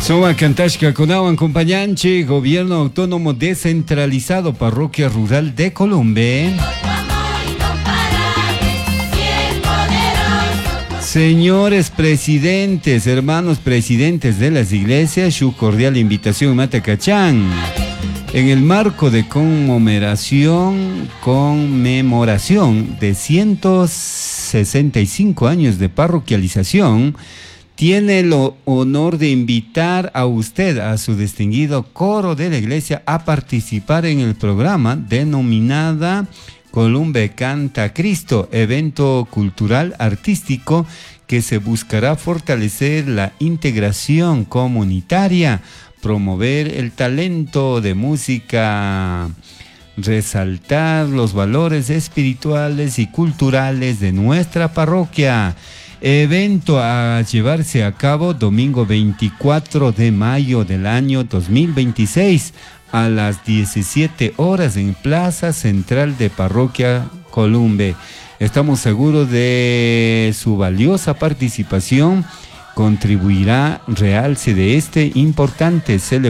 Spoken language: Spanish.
Soma Cantashka Conawan Compañanche, Gobierno Autónomo Descentralizado, Parroquia Rural de Columbe. Señores presidentes, hermanos presidentes de las iglesias, su cordial invitación Matacachán. En el marco de conmemoración de 165 años de parroquialización, tiene el honor de invitar a usted, a su distinguido coro de la iglesia, a participar en el programa denominada Columbe Canta Cristo, evento cultural artístico que se buscará fortalecer la integración comunitaria, promover el talento de música, resaltar los valores espirituales y culturales de nuestra parroquia. Evento a llevarse a cabo domingo 24 de mayo del año 2026 a las 17 horas en Plaza Central de Parroquia Columbe. Estamos seguros de su valiosa participación, contribuirá realce de este importante celebración